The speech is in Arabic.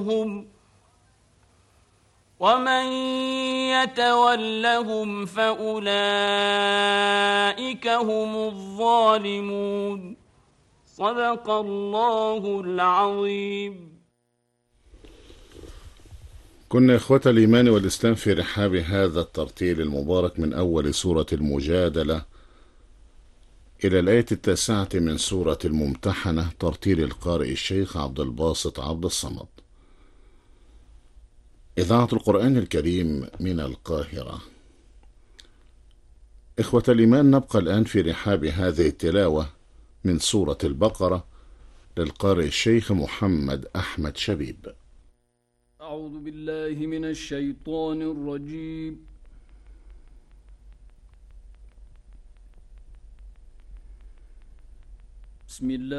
ومن يتولهم فأولئك هم الظالمون. صدق الله العظيم. كنا إخوة الإيمان والإسلام في رحاب هذا الترتيل المبارك من أول سورة المجادلة إلى الآية 9 من سورة الممتحنة، ترتيل القارئ الشيخ عبد الباسط عبد الصمد. إذاعة القرآن الكريم من القاهرة. إخوة الإيمان، نبقى الآن في رحاب هذه التلاوة من سورة البقرة للقارئ الشيخ محمد أحمد شبيب. أعوذ بالله من الشيطان الرجيم. بسم الله